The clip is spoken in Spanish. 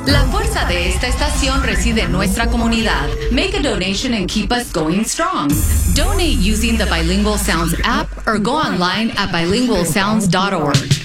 La fuerza de esta estación reside en nuestra comunidad. Make a donation and keep us going strong. Donate using the Bilingual Sounds app or go online at bilingualsounds.org.